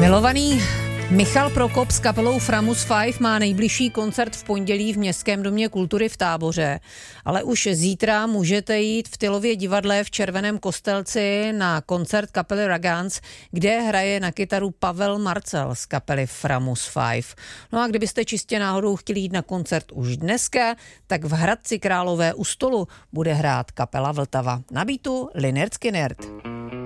Milovaný Michal Prokop s kapelou Framus 5 má nejbližší koncert v pondělí v Městském domě kultury v Táboře, ale už zítra můžete jít v Tylově divadle v Červeném Kostelci na koncert kapely Ragans, kde hraje na kytaru Pavel Marcel z kapely Framus 5. No a kdybyste čistě náhodou chtěli jít na koncert už dneska, tak v Hradci Králové u Stolu bude hrát kapela Vltava. Na beatu Lynyrd Skynyrd.